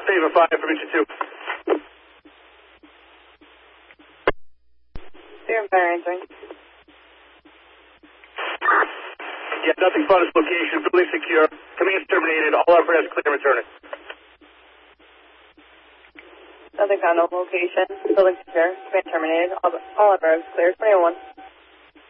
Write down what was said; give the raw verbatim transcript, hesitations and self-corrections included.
Favor five, permission two. Zero fire answering. Yeah, nothing found at this location. Building secure. Command's terminated. All apparatus clear returning. Nothing found on location. Building secure. Command terminated. All, all apparatus clear. twenty-one.